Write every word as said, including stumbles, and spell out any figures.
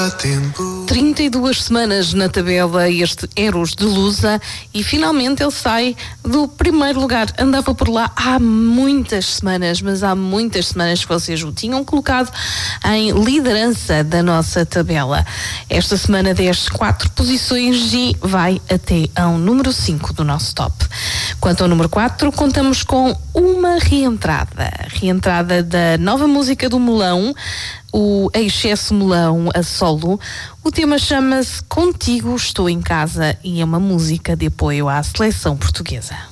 trinta e duas semanas na tabela este Eros de Lusa e finalmente ele sai do primeiro lugar. Andava por lá há muitas semanas, mas há muitas semanas que vocês o tinham colocado em liderança da nossa tabela. Esta semana desce quatro posições e vai até ao número cinco do nosso top. Quanto ao número quatro, contamos com uma reentrada. Reentrada da nova música do Melão, o Excesso Melão a solo. O tema chama-se Contigo Estou em Casa e é uma música de apoio à seleção portuguesa.